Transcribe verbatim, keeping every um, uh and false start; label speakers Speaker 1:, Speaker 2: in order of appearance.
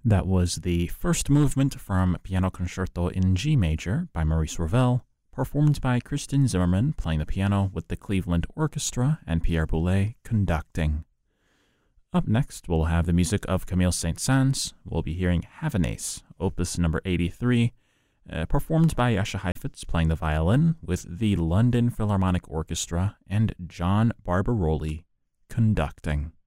Speaker 1: That was the first movement from Piano Concerto in G Major by Maurice Ravel, performed by Kristen Zimmerman playing the piano with the Cleveland Orchestra and Pierre Boulez conducting. Up next, we'll have the music of Camille Saint-Saëns. We'll be hearing Havanace, opus number eighty-three, uh, performed by Jascha Heifetz playing the violin with the London Philharmonic Orchestra and John Barbaroli conducting.